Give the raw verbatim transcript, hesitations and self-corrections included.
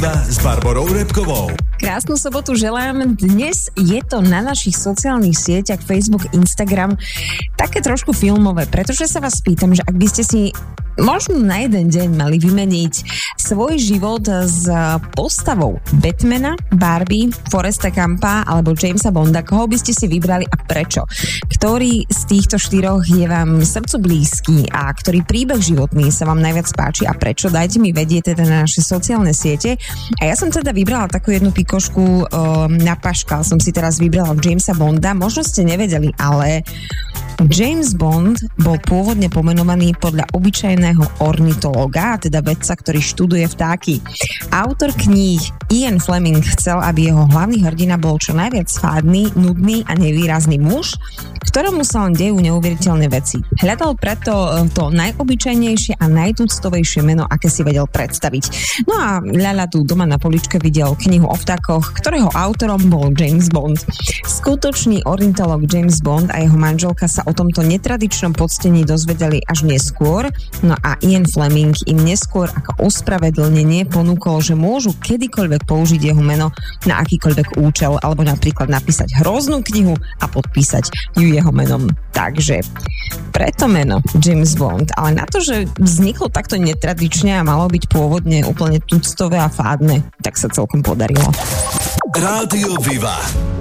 s Barborou Repkovou. Krásnu sobotu želám. Dnes je to na našich sociálnych sieťach Facebook, Instagram také trošku filmové, pretože sa vás pýtam, že ak by ste si možno na jeden deň mali vymeniť svoj život s postavou Batmana, Barbie, Foresta Gampa alebo Jamesa Bonda, koho by ste si vybrali a prečo? Ktorý z týchto štyroch je vám srdcu blízky a ktorý príbeh životný sa vám najviac páči a prečo? Dajte mi vedieť teda na naše sociálne siete. A ja som teda vybrala takú jednu pikošku, um, na paškal som si teraz vybrala Jamesa Bonda. Možno ste nevedeli, ale James Bond bol pôvodne pomenovaný podľa obyčajného ornitológa, teda vedca, ktorý študuje vtáky. Autor kníh Ian Fleming chcel, aby jeho hlavný hrdina bol čo najviac fádny, nudný a nevýrazný muž, ktorému sa len dejú neuveriteľné veci. Hľadal preto to najobyčajnejšie a najtuctovejšie meno, aké si vedel predstaviť. No a ľaľa tu doma na poličke videl knihu o vtákoch, ktorého autorom bol James Bond. Skutočný ornitológ James Bond a jeho manželka sa o tomto netradičnom poctení dozvedeli až neskôr, no a Ian Fleming im neskôr ako ospravedlnenie ponúkol, že môžu kedykoľvek použiť jeho meno na akýkoľvek účel, alebo napríklad napísať hroznú knihu a podpísať ju jeho menom. Takže preto meno James Bond, ale na to, že vzniklo takto netradične a malo byť pôvodne úplne tuctové a fádne, tak sa celkom podarilo. Rádio Viva.